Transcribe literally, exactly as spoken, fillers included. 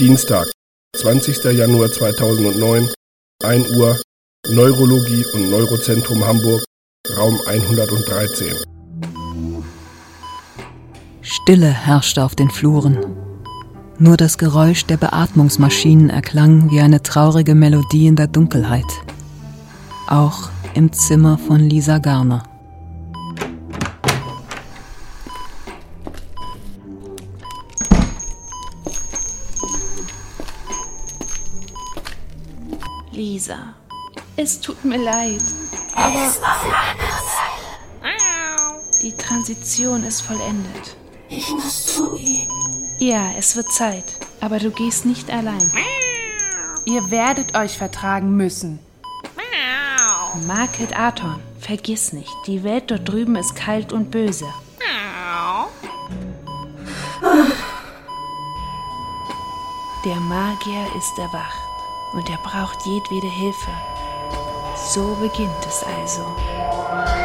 Dienstag, zwanzigster Januar zweitausendneun, ein Uhr, Neurologie und Neurozentrum Hamburg, Raum hundertdreizehn. Stille herrschte auf den Fluren. Nur das Geräusch der Beatmungsmaschinen erklang wie eine traurige Melodie in der Dunkelheit. Auch im Zimmer von Lisa Garner. Lisa, es tut mir leid, aber die Transition ist vollendet. Ich muss zu ihm. Ja, es wird Zeit, aber du gehst nicht allein. Ihr werdet euch vertragen müssen. Market Aton, vergiss nicht, die Welt dort drüben ist kalt und böse. Der Magier ist erwacht und er braucht jedwede Hilfe. So beginnt es also.